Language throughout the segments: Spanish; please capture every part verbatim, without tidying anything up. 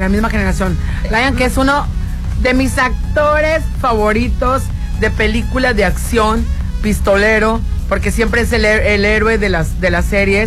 la misma generación. Lion, que es uno de mis actores favoritos de películas de acción, pistolero, porque siempre es el, el héroe de las, de las series.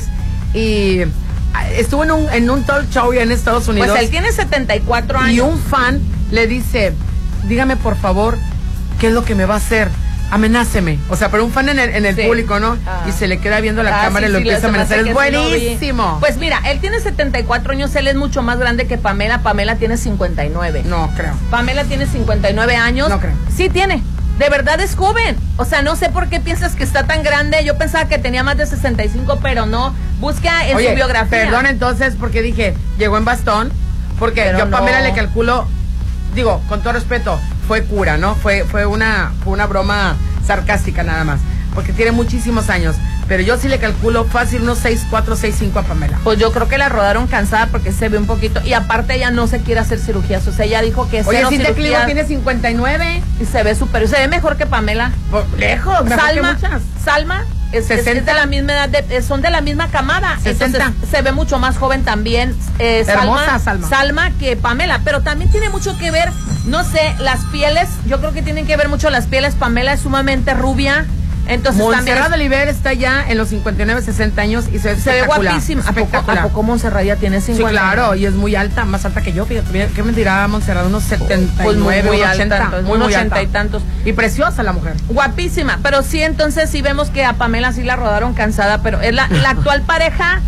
Y estuvo en un, en un talk show en Estados Unidos. Pues él tiene setenta y cuatro años. Y un fan le dice, dígame por favor, ¿qué es lo que me va a hacer? Amenáceme. O sea, pero un fan en el, en el sí. público, ¿no? Ah. Y se le queda viendo la ah, cámara sí, y lo sí, empieza a amenazar. Es buenísimo. No pues mira, él tiene setenta y cuatro años, él es mucho más grande que Pamela. Pamela tiene cincuenta y nueve. No, creo. Pamela tiene cincuenta y nueve años. No creo. Sí tiene. De verdad es joven. O sea, no sé por qué piensas que está tan grande. Yo pensaba que tenía más de sesenta y cinco, pero no. Busca en Oye, su biografía. Perdón entonces, porque dije, llegó en bastón. Porque pero yo a Pamela no. le calculo, digo, con todo respeto, fue cura, ¿no? Fue, fue una, fue una broma sarcástica nada más, porque tiene muchísimos años, pero yo sí le calculo fácil unos seis cuatro, seis cinco a Pamela. Pues yo creo que la rodaron cansada porque se ve un poquito, y aparte ella no se quiere hacer cirugías, o sea, ella dijo que Oye, cero Cintia cirugías. Clivo tiene cincuenta y nueve. Y se ve súper, se ve mejor que Pamela. Por, lejos, mejor Salma, que muchas. Salma es, es, es de la misma edad, de, son de la misma camada, sesenta. Entonces se ve mucho más joven también eh, Hermosa, Salma, Salma. Salma que Pamela, pero también tiene mucho que ver, no sé, las pieles, yo creo que tienen que ver mucho las pieles. Pamela es sumamente rubia. Entonces Montserrat Oliver está ya en los cincuenta y nueve, sesenta años y se ve, se ve guapísima. ¿A poco, ¿A poco Montserrat ya tiene cincuenta? Sí, claro, y es muy alta, más alta que yo. Fíjate, ¿qué me dirá Montserrat? Unos setenta y nueve, pues muy, muy ochenta, alta, entonces, muy, muy ochenta alta. y tantos. Y preciosa la mujer. Guapísima, pero sí, entonces sí vemos que a Pamela sí la rodaron cansada, pero es la, la actual pareja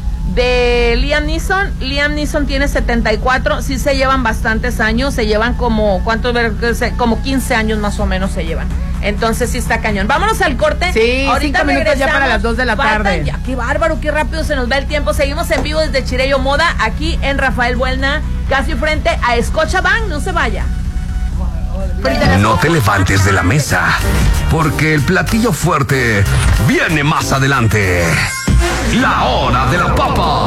de Liam Neeson. Liam Neeson tiene setenta y cuatro, sí se llevan bastantes años, se llevan como, ¿cuántos? Como quince años más o menos se llevan. Entonces sí está cañón. Vámonos al corte. Sí, ahorita cinco minutos ya para las dos de la Faltan tarde. Ya, qué bárbaro, qué rápido se nos va el tiempo. Seguimos en vivo desde Chirello Moda, aquí en Rafael Buelna, casi frente a Scotiabank. No se vaya. No te levantes de la mesa, porque el platillo fuerte viene más adelante. La hora de la papa.